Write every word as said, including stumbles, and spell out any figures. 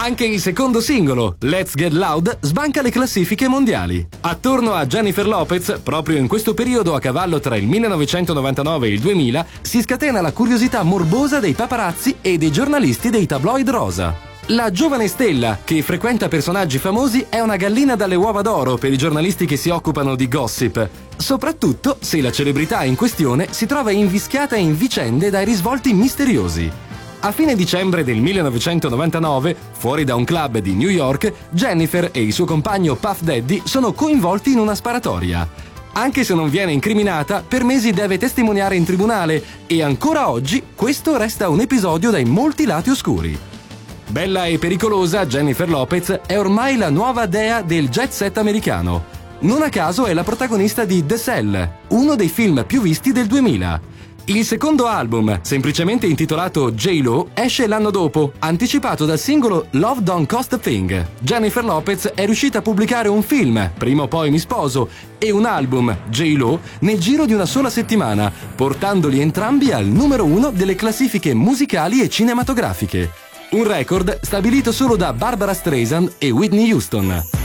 Anche il secondo singolo, Let's Get Loud, sbanca le classifiche mondiali. Attorno a Jennifer Lopez, proprio in questo periodo a cavallo tra il millenovecentonovantanove e il duemila, si scatena la curiosità morbosa dei paparazzi e dei giornalisti dei tabloid rosa. La giovane stella, che frequenta personaggi famosi, è una gallina dalle uova d'oro per i giornalisti che si occupano di gossip, soprattutto se la celebrità in questione si trova invischiata in vicende dai risvolti misteriosi. A fine dicembre del millenovecentonovantanove, fuori da un club di New York, Jennifer e il suo compagno Puff Daddy sono coinvolti in una sparatoria. Anche se non viene incriminata, per mesi deve testimoniare in tribunale e ancora oggi questo resta un episodio dai molti lati oscuri. Bella e pericolosa, Jennifer Lopez è ormai la nuova dea del jet set americano. Non a caso è la protagonista di The Cell, uno dei film più visti del duemila. Il secondo album, semplicemente intitolato J-Lo, esce l'anno dopo, anticipato dal singolo Love Don't Cost a Thing. Jennifer Lopez è riuscita a pubblicare un film, Prima o poi mi sposo, e un album, J-Lo, nel giro di una sola settimana, portandoli entrambi al numero uno delle classifiche musicali e cinematografiche. Un record stabilito solo da Barbara Streisand e Whitney Houston.